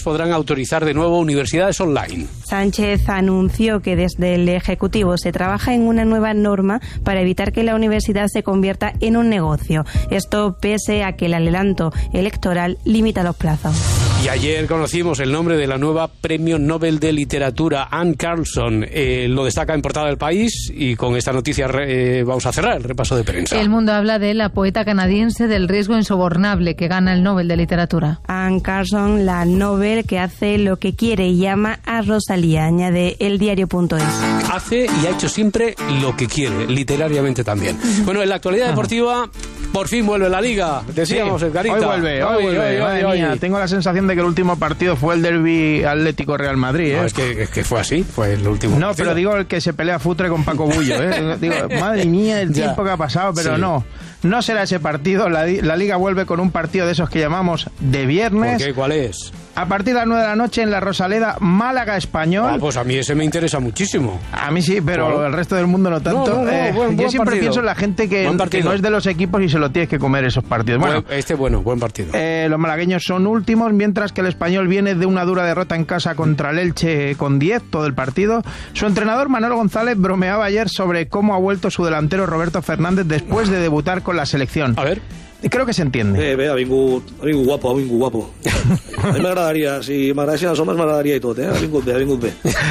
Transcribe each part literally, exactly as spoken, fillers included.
Cambridge podrán autorizar de nuevo universidades online. Sánchez anunció que desde el Ejecutivo se trabaja en una nueva norma para evitar que la universidad se convierta en un negocio. Esto pese a que el adelanto electoral limita los plazos. Y ayer conocimos el nombre de la nueva Premio Nobel de Literatura, Anne Carlson. Eh, lo destaca en portada del País y con esta noticia eh, vamos a cerrar el repaso de prensa. El Mundo habla de la poeta canadiense del riesgo insobornable que gana el Nobel de Literatura. Anne Carlson, la Nobel que hace lo que quiere y llama a Rosalía, añade el diario punto es. Hace y ha hecho siempre lo que quiere, literariamente también. Bueno, en la actualidad deportiva, por fin vuelve la Liga, decíamos, sí, Edgarita. Hoy vuelve, hoy, hoy vuelve, hoy, madre hoy, mía, hoy. Tengo la sensación de que el último partido fue el derbi Atlético Real Madrid, ¿eh? No, es que, es que fue así, fue el último No, partido. Pero digo el que se pelea futre con Paco Bullo, ¿eh? Digo, madre mía, el ya. tiempo que ha pasado, pero sí. no. No será ese partido, la, la Liga vuelve con un partido de esos que llamamos de viernes. ¿Por qué? ¿Cuál es? A partir de las nueve de la noche en la Rosaleda, Málaga Español. Ah, pues a mí ese me interesa muchísimo. A mí sí, pero claro. El resto del mundo no tanto. No, no, no, eh, buen, yo buen siempre partido. pienso en la gente que, que no es de los equipos y se lo tienes que comer esos partidos. Bueno, buen, este bueno, buen partido. Eh, los malagueños son últimos, mientras que el Español viene de una dura derrota en casa contra el Elche con diez todo el partido. Su entrenador Manuel González bromeaba ayer sobre cómo ha vuelto su delantero Roberto Fernández después de debutar con la selección. A ver. Creo que se entiende. Eh, bé, ha vingut, ha vingut guapo, ha vingut guapo. A mi m'agradaria, si m'agradessin els homes m'agradaria i tot, eh? Ha vingut bé, ha vingut bé.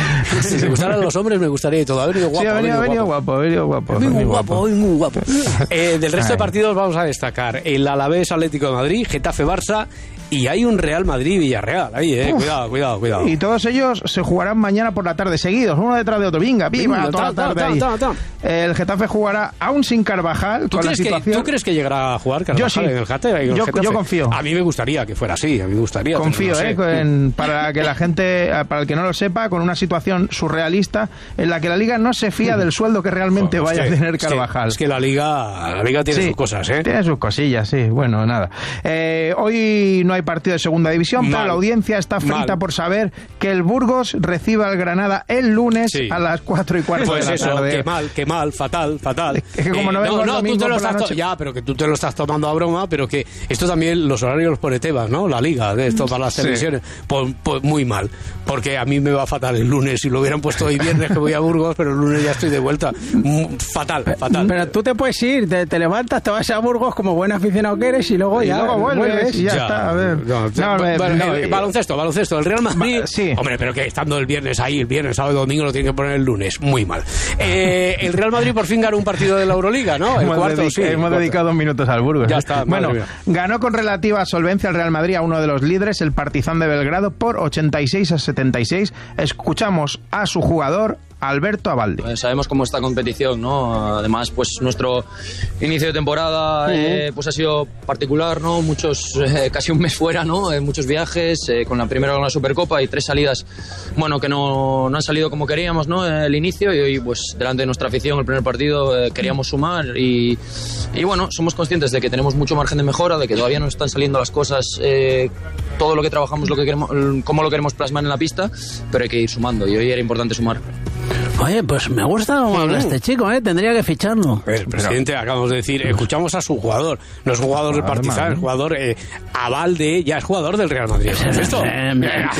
Si me gustaran los hombres me gustaría y todo. Ha venido guapo, sí, ha venido, ha venido guapo. Ha venido guapo, ha venido guapo. Ha venido guapo, ha venido guapo. Eh, del resto Ay. de partidos vamos a destacar el Alavés Atlético de Madrid, Getafe Barça y hay un Real Madrid-Villarreal. Ahí, eh. Uf. Cuidado, cuidado, cuidado. Y todos ellos se jugarán mañana por la tarde seguidos, uno detrás de otro. Venga, viva, toda la tarde ahí. Ta, ta, ta. El Getafe jugará aún sin Carvajal. ¿Tú, con crees la situación... que, ¿Tú crees que llegará a jugar Carvajal yo sí. en el Getafe? Yo, yo confío. A mí me gustaría que fuera así, a mí me gustaría. Confío, no sé. eh, en, para que la gente, para el que no lo sepa, con una situación surrealista en la que la Liga no se fía del sueldo que realmente Joder, vaya es que, a tener Carvajal. Es que, es que la Liga, la Liga tiene sí, sus cosas, ¿eh? Tiene sus cosillas, sí. Bueno, nada. Eh, hoy no hay partido de segunda división, Mal. pero la audiencia está frita Mal. por saber que el Burgos reciba al Granada el lunes sí. a las cuatro y cuarto pues de la eso, tarde. Qué mal, qué mal, fatal, fatal. Es que como eh, no vengo no, el no, domingo tú te lo por la estás noche... Ya, pero que tú te lo estás tomando a broma, pero que esto también, los horarios los pone Tebas, ¿no? La Liga, de esto para las sí. televisiones. Pues, pues muy mal, porque a mí me va fatal el lunes. Si lo hubieran puesto hoy viernes que voy a Burgos, pero el lunes ya estoy de vuelta. Fatal, fatal. Pero tú te puedes ir, te, te levantas, te vas a Burgos como buen aficionado que eres y luego y ya luego vuelves, vuelves y ya, ya está. A ver. No, no, no, bueno, no, eh, baloncesto, baloncesto. El Real Madrid. Sí. Hombre, pero que estando el viernes ahí, el viernes, sábado y domingo lo tiene que poner el lunes. Muy mal. Eh, el Real Madrid por fin ganó un partido de la Euroliga, ¿no? El hemos cuarto, dedica, sí. Hemos cuarto. dedicado dos minutos al Burgos. Ya está. Bueno, ganó con relativa solvencia el Real Madrid a uno de los líderes, el Partizan de Belgrado, por ochenta y seis a setenta y seis. Escuchamos a su jugador, Alberto Abalde. Eh, sabemos cómo está competición, ¿no? Además, pues nuestro inicio de temporada uh-huh. eh, pues ha sido particular, ¿no? Muchos, eh, casi un mes fuera, ¿no? Eh, muchos viajes, eh, con la primera con la Supercopa y tres salidas, bueno, que no, no han salido como queríamos, ¿no? El inicio y hoy, pues, delante de nuestra afición, el primer partido, eh, queríamos sumar y, y, bueno, somos conscientes de que tenemos mucho margen de mejora, de que todavía no están saliendo las cosas, eh, todo lo que trabajamos, lo que queremos, cómo lo queremos plasmar en la pista, pero hay que ir sumando y hoy era importante sumar. Oye, pues me gusta cómo habla este chico, ¿eh? Tendría que ficharlo. El presidente, acabamos de decir, escuchamos a su jugador. No es jugador del Partizan, es jugador eh, Abalde, ya es jugador del Real Madrid. ¿Es esto? Eh,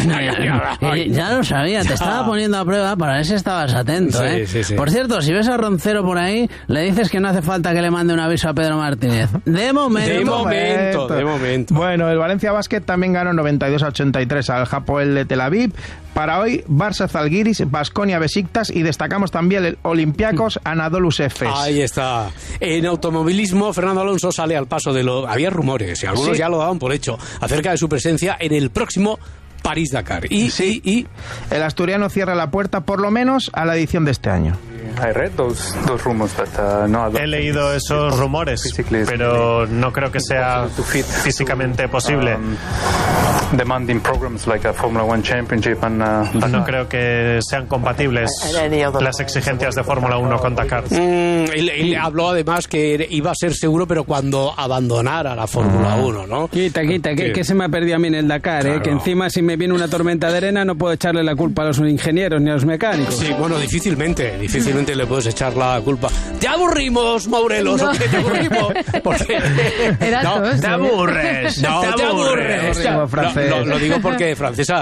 eh, ya lo sabía, te estaba poniendo a prueba para ver si estabas atento, sí, ¿eh? Sí, sí. Por cierto, si ves a Roncero por ahí, le dices que no hace falta que le mande un aviso a Pedro Martínez. De momento. De momento, de momento. Bueno, el Valencia Basket también ganó noventa y dos a ochenta y tres al Hapoel de Tel Aviv. Para hoy, Barça Zalgiris, Baskonia Besiktas y destacamos también el Olympiacos Anadolu Efes. Ahí está. En automovilismo, Fernando Alonso sale al paso de lo... Había rumores, y algunos sí. ya lo daban por hecho, acerca de su presencia en el próximo París-Dakar. Y, sí. y, y el asturiano cierra la puerta, por lo menos, a la edición de este año. He leído esos rumores, pero no creo que sea físicamente posible. No creo que sean compatibles las exigencias de Fórmula uno con Dakar. Mm, él, él habló además que iba a ser seguro, pero cuando abandonara la Fórmula uno, ¿no? Quita, quita, que, que se me ha perdido a mí en el Dakar, claro. ¿eh? Que encima si me viene una tormenta de arena no puedo echarle la culpa a los ingenieros ni a los mecánicos. Sí, bueno, difícilmente, difícilmente le puedes echar la culpa. ¡Te aburrimos, Maurelos! No. ¿O qué te aburrimos? Porque... Era no, todo, te aburres. No, te aburres. Te aburres. No, lo, lo digo porque francesa